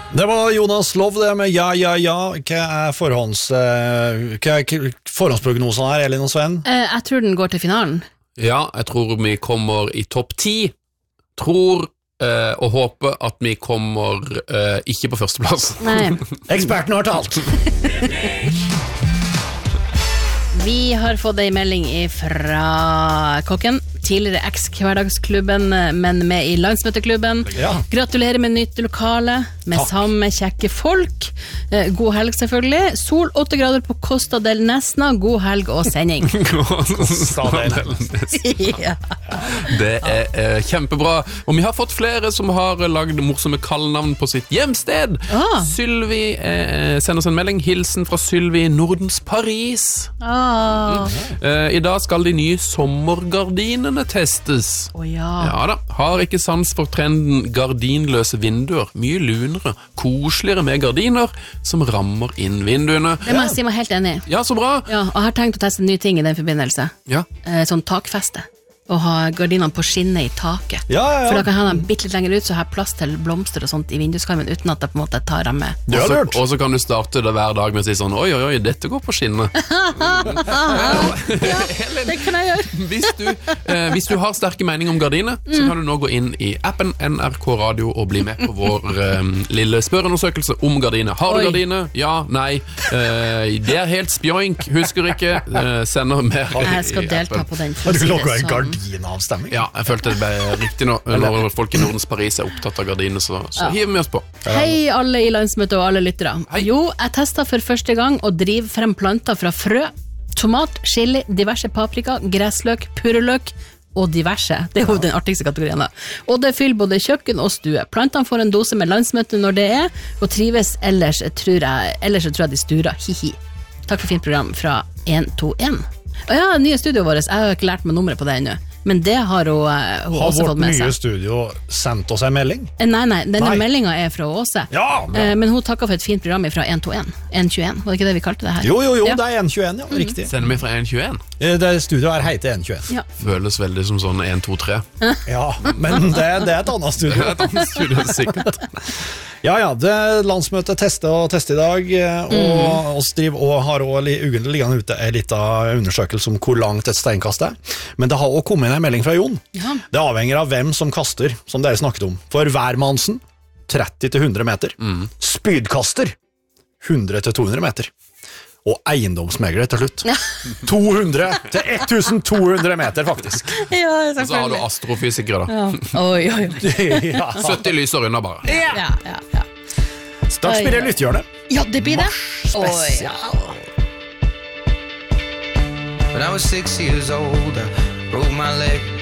Det var Jonas Lov det med ja. Hva er forhåndsprognosen her, Elin og Sven? Jeg tror den går til finalen. Ja, jeg tror vi kommer i topp 10. Tror og håper at vi kommer ikke på førsteplass. Nei. Eksperten har talt. Vi har fått en melding fra kokken, tidligere eks-hverdagsklubben, men med i landsmøteklubben. Ja. Gratulerer med nytt lokale, med Takk. samme kjekke folk. God helg selvfølgelig. Sol 8 grader på Costa del Nesna. God helg og sending. Ja. Det er kjempebra. Og vi har fått flere som har lagd morsomme kallenavn på sitt hjemsted. Sylvi sender oss en melding. Hilsen fra Sylvi Nordens Paris. I dag skal de nye sommergardinene testes. Ja da, har ikke sans for trenden gardinløse vinduer. Mye lunere, koseligere med gardiner som rammer inn vinduene. Det må jeg si meg helt enig i. Ja, så bra. Ja, og jeg har tenkt å teste en ny ting i den forbindelse. Ja. Sånn takfeste. Og ha gardinene på skinnet i taket. Ja. For da kan jeg ha dem bitte litt lenger ut, så har jeg plass til blomster og sånt i vinduskarmen, uten at jeg på en måte tar dem med. Det er lurt. Og så kan du starte det hver dag med å si sånn, oi, dette går på skinnet. Det kan jeg gjøre. Hvis du har sterke meninger om gardiner, så kan du nå gå inn i appen NRK Radio og bli med på vår lille spørreundersøkelse om gardiner. Har du gardiner? Ja, nei. Det er helt spjoink, husker ikke. Sender mer. Jeg skal delta på den. Har du logget en gardinavstemming? Ja, jeg følte det ble riktig når folk i Nordens Paris er opptatt av gardiner, så hiver vi oss på. Hei alle i landsmøtet og alle lyttere. Hei. Jo, jeg testet for første gang å drive frem planter fra frø, tomat, chili, diverse paprika, gressløk, purreløk og diverse. Det er jo den artigste kategorien da. Og det fyller både kjøkken og stue. Plantene får en dose med landsmøte når det er, og trives ellers tror jeg de sturer. Hihi. Takk for fint program fra 121. Og ja, nye studioet vårt, jeg har ikke lært meg nummeret på det ennå, men det har hun også fått med seg. Har vårt nye studio sendt oss en melding? Nei, denne meldingen er fra Åse. Ja, men hun takket for et fint program fra 121. 121, var det ikke det vi kalte det her? Jo, Ja. det er 121, ja, riktig. Sender vi fra 121? Det studioet her heter 121. Ja. Føles veldig som sånn 1, 2, 3. Ja, men det er et annet studio. Det er et annet studio, sikkert. Ja, det er landsmøtet tester i dag, og oss driver og har også ugentlig liggende ute en liten undersøkelse om hvor langt et steinkast er. Men det har også kommet inn en melding fra Jon. Ja. Det avhenger av hvem som kaster, som dere snakket om. For hvermannsen 30-100 meter. Spydkaster 100-200 meter. Og eiendomsmegler til slutt 200-1200 meter faktisk. Ja, Og så har du astrofysikere da. Ja. Oi. Ja. 70 lyser unna bare. Ja. Straks blir det lytthjørnet. Ja, det blir det. Spesial. When I was 6 years old, I broke my leg.